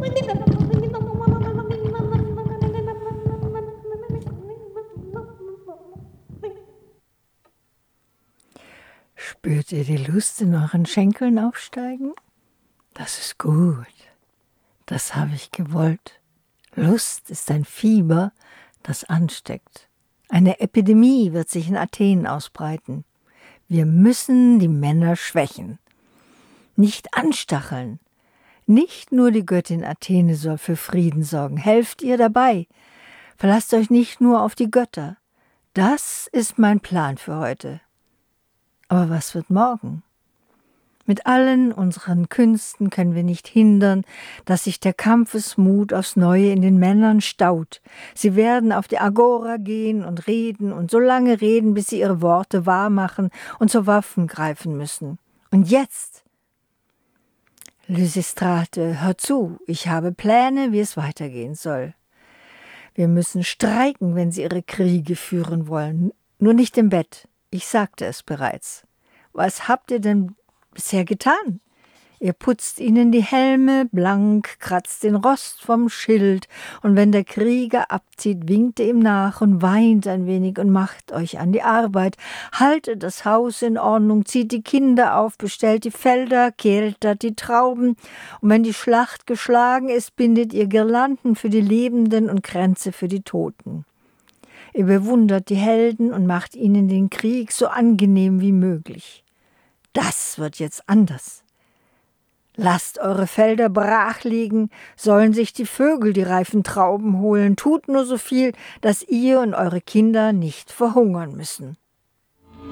Spürt ihr die Lust in euren Schenkeln aufsteigen? Das ist gut. Das habe ich gewollt. Lust ist ein Fieber, das ansteckt. Eine Epidemie wird sich in Athen ausbreiten. Wir müssen die Männer schwächen. Nicht anstacheln. Nicht nur die Göttin Athene soll für Frieden sorgen. Helft ihr dabei. Verlasst euch nicht nur auf die Götter. Das ist mein Plan für heute. Aber was wird morgen? Mit allen unseren Künsten können wir nicht hindern, dass sich der Kampfesmut aufs Neue in den Männern staut. Sie werden auf die Agora gehen und so lange reden, bis sie ihre Worte wahrmachen und zur Waffen greifen müssen. Und jetzt? Lysistrate, hör zu, ich habe Pläne, wie es weitergehen soll. Wir müssen streiken, wenn sie ihre Kriege führen wollen, nur nicht im Bett. Ich sagte es bereits. Was habt ihr denn bisher getan? Ihr putzt ihnen die Helme blank, kratzt den Rost vom Schild, und wenn der Krieger abzieht, winkt ihr ihm nach und weint ein wenig und macht euch an die Arbeit. Haltet das Haus in Ordnung, zieht die Kinder auf, bestellt die Felder, keltert die Trauben, und wenn die Schlacht geschlagen ist, bindet ihr Girlanden für die Lebenden und Kränze für die Toten. Ihr bewundert die Helden und macht ihnen den Krieg so angenehm wie möglich. Das wird jetzt anders. Lasst eure Felder brach liegen, sollen sich die Vögel die reifen Trauben holen, tut nur so viel, dass ihr und eure Kinder nicht verhungern müssen.